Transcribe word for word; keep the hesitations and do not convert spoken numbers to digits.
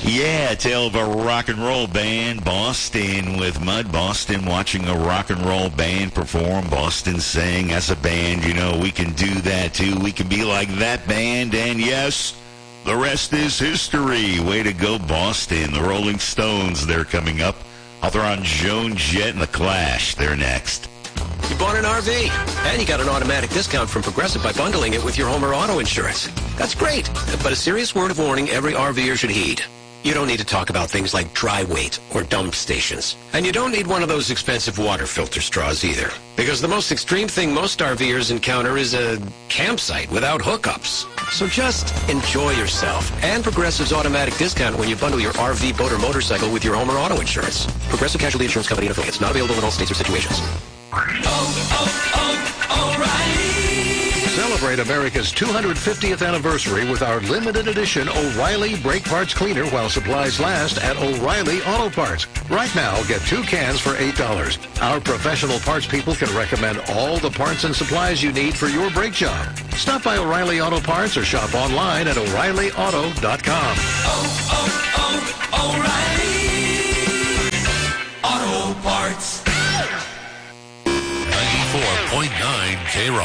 Yeah, tale of a rock and roll band, Boston with Mud. Boston watching a rock and roll band perform. Boston saying, as a band, you know, we can do that too. We can be like that band. And yes, the rest is history. Way to go, Boston. The Rolling Stones, they're coming up. I'll throw on Joan Jett and The Clash. They're next. You bought an R V, and you got an automatic discount from Progressive by bundling it with your home or auto insurance. That's great, but a serious word of warning every RVer should heed. You don't need to talk about things like dry weight or dump stations. And you don't need one of those expensive water filter straws either. Because the most extreme thing most RVers encounter is a campsite without hookups. So just enjoy yourself and Progressive's automatic discount when you bundle your R V, boat, or motorcycle with your home or auto insurance. Progressive Casualty Insurance Company and affiliates. Not available in all states or situations. Oh, oh, oh, O'Reilly. Celebrate America's two hundred fiftieth anniversary with our limited edition O'Reilly Brake Parts Cleaner while supplies last at O'Reilly Auto Parts. Right now, get two cans for eight dollars. Our professional parts people can recommend all the parts and supplies you need for your brake job. Stop by O'Reilly Auto Parts or shop online at O'Reilly Auto dot com. Oh, oh, oh, O'Reilly Auto Parts. ninety-four point nine K-Rock.